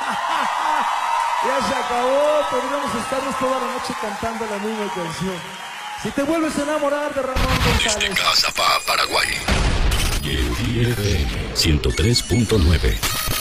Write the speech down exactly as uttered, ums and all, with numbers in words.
Ya se acabó, podríamos estarnos toda la noche cantando la misma canción. Si te vuelves a enamorar de Ramón González. Desde Casa pa Paraguay. Y el ciento tres punto nueve.